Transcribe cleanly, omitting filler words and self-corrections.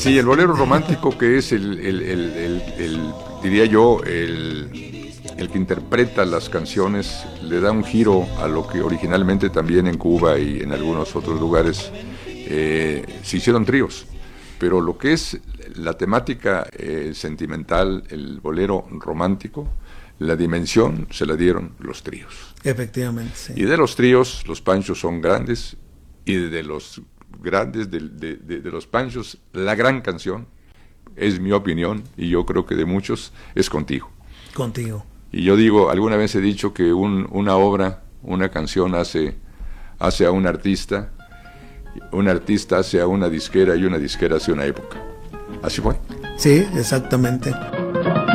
Sí, el bolero romántico, que es diría yo, el que interpreta las canciones, le da un giro a lo que originalmente también en Cuba y en algunos otros lugares se hicieron tríos. Pero lo que es la temática sentimental, el bolero romántico, la dimensión se la dieron los tríos. Efectivamente, sí. Y de los tríos, los Panchos son grandes, y de los grandes, de los Panchos, la gran canción, es mi opinión, y yo creo que de muchos, es Contigo. Contigo. Y yo digo, alguna vez he dicho que una obra, una canción hace a un artista hace a una disquera, y una disquera hace una época. Así fue. Sí, exactamente.